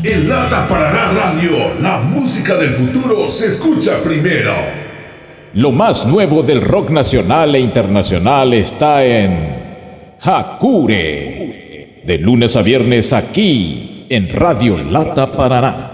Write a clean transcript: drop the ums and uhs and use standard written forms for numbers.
En Lata Paraná Radio, la música del futuro se escucha primero. Lo más nuevo del rock nacional e internacional está en Hakure. De lunes a viernes aquí en Radio Lata Paraná.